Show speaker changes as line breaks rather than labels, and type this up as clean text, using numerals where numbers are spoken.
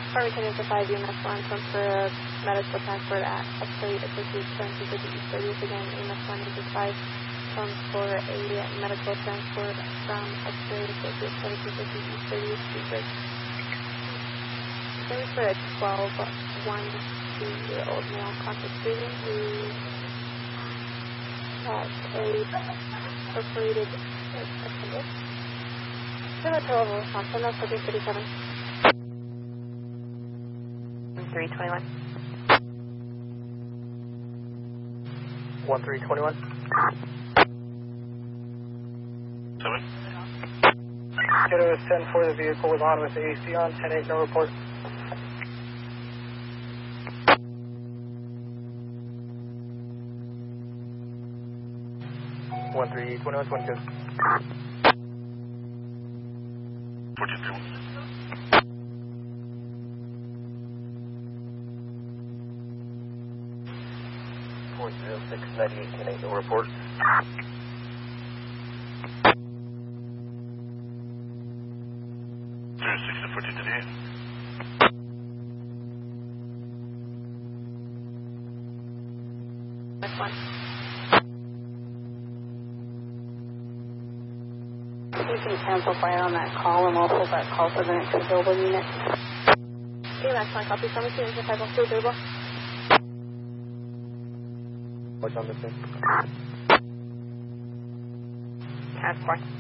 Farmington to 5 EMS 1, transfer of medical transport at Upgrade Associates 750 East 30th. Again, EMS 1 is 5, for a medical transport from Upgrade Associates 750 East 30th Street Bridge. Going for a 12-1-2-year-old male conscious breathing who has a perforated appendix. Total response, no 37. 1321.
1321.
7.
Kiddo is 10 for the vehicle with on with the AC on, 10-8, no report. One 321, 22.
1431.
406, 98, 10-8, no report.
06 to 1438.
Next one.
You can cancel fire on that call and we'll hold that call for the next available unit.
EMS 1, copy from the student, 512 available.
What's on the thing?
Task force.